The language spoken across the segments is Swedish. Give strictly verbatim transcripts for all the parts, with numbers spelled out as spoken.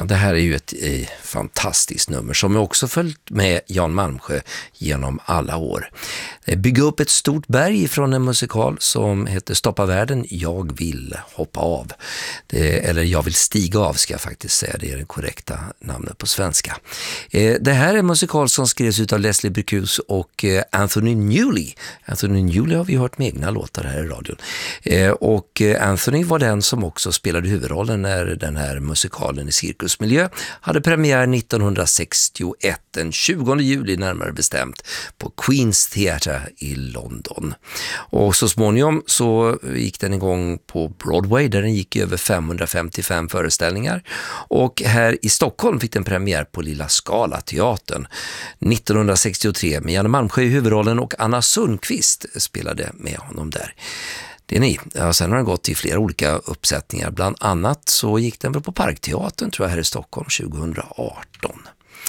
det här är ju ett eh, fantastiskt nummer som jag också följt med Jan Malmsjö genom alla år. Bygga upp ett stort berg från en musikal som heter Stoppa världen, jag vill hoppa av. Det, eller jag vill stiga av ska jag faktiskt säga, det är det korrekta namnet på svenska. Eh, det här är en musikal som skrevs ut av Leslie Bricusse och eh, Anthony Newley. Anthony Newley har vi hört med egna låtar här i radion. Eh, och eh, Anthony var den som också spelade huvudrollen när den här musikalen i cirkusmiljö hade premiär nittonhundrasextioett, den tjugonde juli närmare bestämt, på Queen's Theatre i London. Och så småningom så gick den igång på Broadway där den gick i över femhundrafemtiofem föreställningar, och här i Stockholm fick den premiär på Lilla Scala-teatern nittonhundrasextiotre med Janne Malmsjö i huvudrollen och Anna Sundqvist spelade med honom där. Det är ni. Ja, sen har den gått i flera olika uppsättningar. Bland annat så gick den väl på Parkteatern tror jag här i Stockholm tjugohundraarton.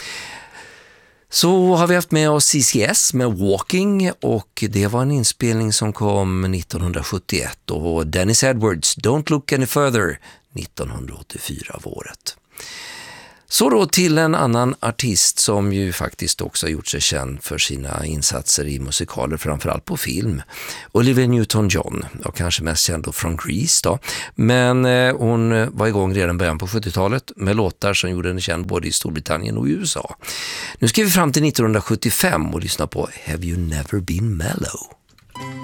Så har vi haft med oss C C S med Walking, och det var en inspelning som kom nittonhundrasjuttioett, och Dennis Edwards Don't Look Any Further nittonhundraåttiofyra av året. Så då till en annan artist som ju faktiskt också har gjort sig känd för sina insatser i musikaler, framförallt på film. Olivia Newton-John, och kanske mest känd då från Grease då. Men eh, hon var igång redan början på sjuttiotalet med låtar som gjorde henne känd både i Storbritannien och i U S A. Nu ska vi fram till nittonhundrasjuttiofem och lyssna på Have You Never Been Mellow?